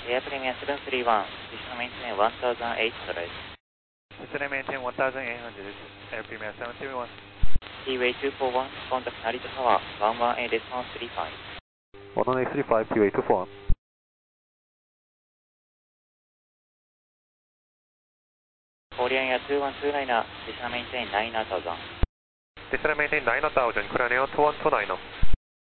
Air Premier 731, additional maintain 1008 です。 Additional maintain 1800 です。Air Premier 731. T-Way 241, contact Narita Tower, 11A decimal 35. 11A35, T-Way 241. Korean Air 2129, additional maintain 9000. Additional maintain 9000, Korean Air 2129.